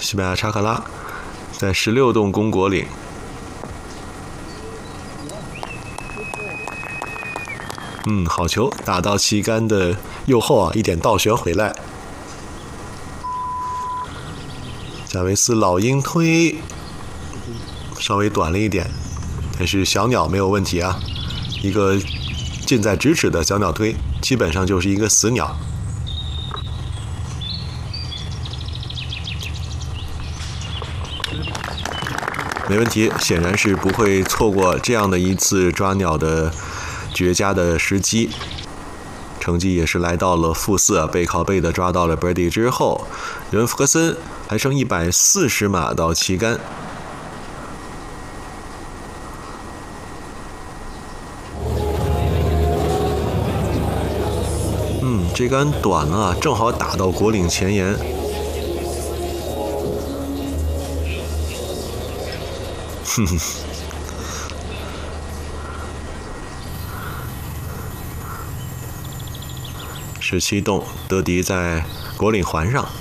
西班牙查克拉在16洞攻果岭。好球，打到旗杆的右后啊，一点倒旋回来。贾维斯老鹰推，稍微短了一点，但是小鸟没有问题啊，一个近在咫尺的小鸟推，基本上就是一个死鸟。没问题，显然是不会错过这样的一次抓鸟的绝佳的时机。成绩也是来到了负4啊，背靠背的抓到了 birdie 之后，尤文福克森还剩140码到旗杆。这杆短了，正好打到果岭前沿。17洞，德迪在果岭环上。